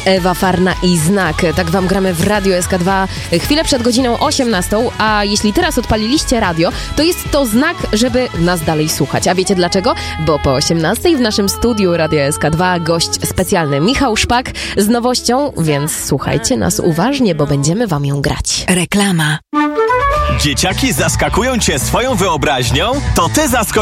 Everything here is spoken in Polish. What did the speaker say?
Ewa Farna i Znak. Tak wam gramy w Radio SK2 chwilę przed godziną 18, a jeśli teraz odpaliliście radio, to jest to znak, żeby nas dalej słuchać. A wiecie dlaczego? Bo po 18 w naszym studiu Radio SK2 gość specjalny Michał Szpak z nowością, więc słuchajcie nas uważnie, bo będziemy wam ją grać. Reklama. Dzieciaki zaskakują cię swoją wyobraźnią? To ty zaskocz